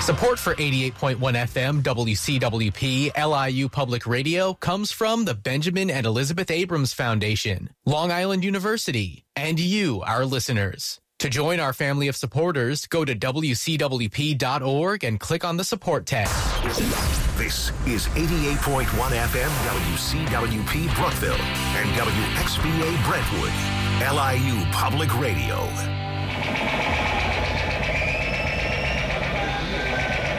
Support for 88.1 FM WCWP LIU Public Radio comes from the Benjamin and Elizabeth Abrams Foundation, Long Island University, and you, our listeners. To join our family of supporters, go to WCWP.org and click on the support tab. This is 88.1 FM WCWP Brookville and WXBA Brentwood, LIU Public Radio.